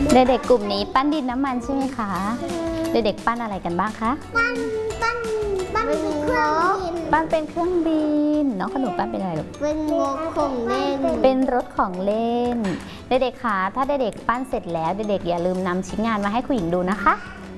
เด็กๆกลุ่มนี้ปั้นดินน้ำมันใช่ไหมคะเด็กๆปั้นอะไรกันบ้างคะปั้นเป็นเครื่องบินปั้นเป็นเครื่องบินน้องขนมปั้นเป็นอะไรลูกเป็นรถของเล่นเป็นรถของเล่นเด็กๆคะถ้าเด็กๆปั้นเสร็จแล้วเด็กๆอย่าลืมนำชิ้นงานมาให้คุณหญิงดูนะคะ